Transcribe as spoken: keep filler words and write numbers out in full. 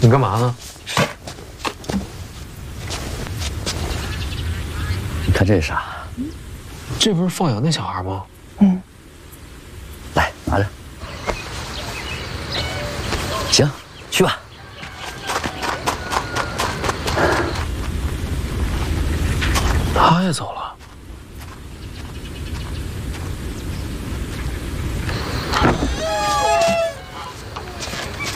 你干嘛呢？ 你看这是啥？ 这不是放羊那小孩吗？ 嗯。 来，拿着。行，去吧。 他也走了。